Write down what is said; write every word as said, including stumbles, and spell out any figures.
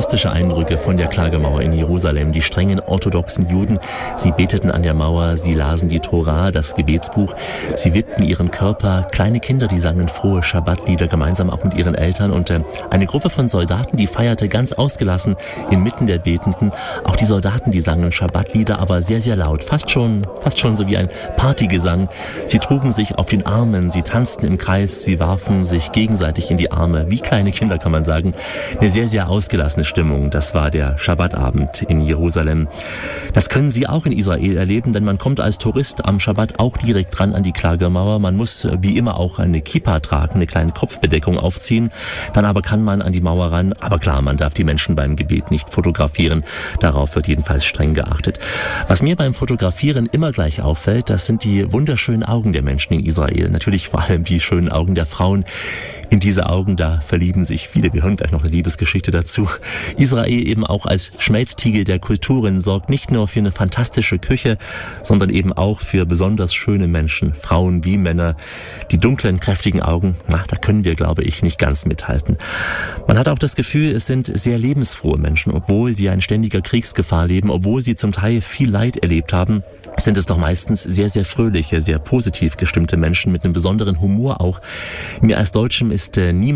akustische Eindrücke von der Klagemauer in Jerusalem. Die strengen orthodoxen Juden, sie beteten an der Mauer, sie lasen die Tora, das Gebetsbuch, sie wippten ihren Körper. Kleine Kinder, die sangen frohe Schabbatlieder gemeinsam auch mit ihren Eltern. Und äh, eine Gruppe von Soldaten, die feierte ganz ausgelassen inmitten der Betenden. Auch die Soldaten, die sangen Schabbatlieder, aber sehr, sehr laut. Fast schon, fast schon so wie ein Partygesang. Sie trugen sich auf den Armen, sie tanzten im Kreis, sie warfen sich gegenseitig in die Arme. Wie kleine Kinder, kann man sagen. Eine sehr, sehr ausgelassene Stimmung. Das war der Schabbatabend in Jerusalem. Das können Sie auch in Israel erleben, denn man kommt als Tourist am Schabbat auch direkt dran an die Klagemauer. Man muss wie immer auch eine Kippa tragen, eine kleine Kopfbedeckung aufziehen. Dann aber kann man an die Mauer ran. Aber klar, man darf die Menschen beim Gebet nicht fotografieren. Darauf wird jedenfalls streng geachtet. Was mir beim Fotografieren immer gleich auffällt, das sind die wunderschönen Augen der Menschen in Israel. Natürlich vor allem die schönen Augen der Frauen. In diese Augen, da verlieben sich viele. Wir hören gleich noch eine Liebesgeschichte dazu. Israel eben auch als Schmelztiegel der Kulturen sorgt nicht nur für eine fantastische Küche, sondern eben auch für besonders schöne Menschen, Frauen wie Männer. Die dunklen, kräftigen Augen, na, da können wir, glaube ich, nicht ganz mithalten. Man hat auch das Gefühl, es sind sehr lebensfrohe Menschen, obwohl sie in ständiger Kriegsgefahr leben, obwohl sie zum Teil viel Leid erlebt haben. Sind es doch meistens sehr, sehr fröhliche, sehr positiv gestimmte Menschen mit einem besonderen Humor auch. Mir als Deutschem ist äh, niemand